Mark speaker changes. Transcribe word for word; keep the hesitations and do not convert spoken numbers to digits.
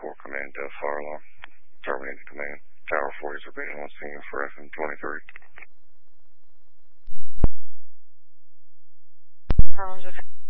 Speaker 1: Corps Command, Death Fire Alarm. Terminated command. Tower forty is repeating on scene for F M twenty-three.
Speaker 2: Problems with